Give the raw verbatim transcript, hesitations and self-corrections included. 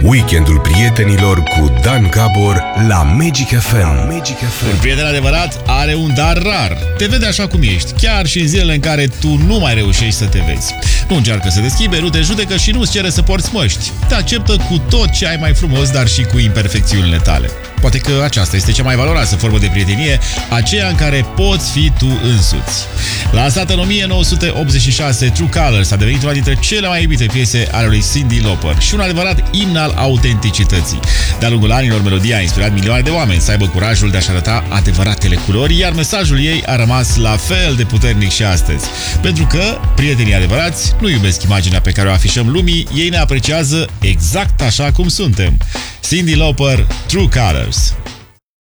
Weekendul prietenilor cu Dan Gabor la Magic F M. Magic F M. Un prieten adevărat are un dar rar. Te vede așa cum ești, chiar și în zilele în care tu nu mai reușești să te vezi. Nu încearcă să te schimbe, nu te judecă și nu-ți cere să porți măști. Te acceptă cu tot ce ai mai frumos, dar și cu imperfecțiunile tale. Poate că aceasta este cea mai valoroasă formă de prietenie, aceea în care poți fi tu însuți. Lansată în o mie nouă sute optzeci și șase, True Colors a devenit una dintre cele mai iubite piese ale lui Cyndi Lauper și un adevărat imn al autenticității. De-a lungul anilor, melodia a inspirat milioane de oameni să aibă curajul de a-și arăta adevăratele culori, iar mesajul ei a rămas la fel de puternic și astăzi. Pentru că prietenii adevărați nu iubesc imaginea pe care o afișăm lumii, ei ne apreciază exact așa cum suntem. Cyndi Lauper, True Colors.